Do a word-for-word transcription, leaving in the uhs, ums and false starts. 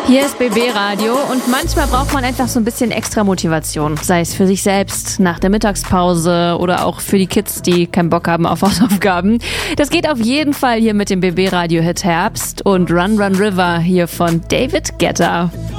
Hier ist B B Radio und manchmal braucht man einfach so ein bisschen extra Motivation, sei es für sich selbst nach der Mittagspause oder auch für die Kids, die keinen Bock haben auf Hausaufgaben. Das geht auf jeden Fall hier mit dem B B Radio Hit Herbst und Run Run River hier von David Guetta.